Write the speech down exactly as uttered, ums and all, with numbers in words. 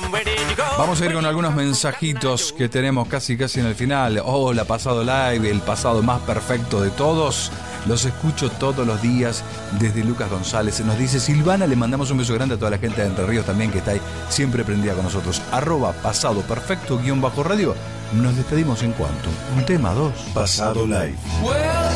Vamos a ir con algunos mensajitos que tenemos casi casi en el final. Hola, Pasado Live, el pasado más perfecto de todos. Los escucho todos los días desde Lucas González. Nos dice Silvana, le mandamos un beso grande a toda la gente de Entre Ríos también que está ahí siempre prendida con nosotros. Arroba pasado perfecto guión bajo radio. Nos despedimos en cuanto. Un tema, dos. Pasado Live.